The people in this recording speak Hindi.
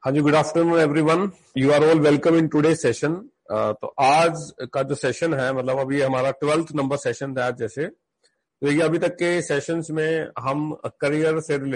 हाँ जी, good afternoon everyone. You are all welcome in today session. तो आज का जो सेशन है, मतलब अभी हमारा 12th नंबर सेशन है आज। जैसे तो ये अभी तक के सेशंस में हम करियर से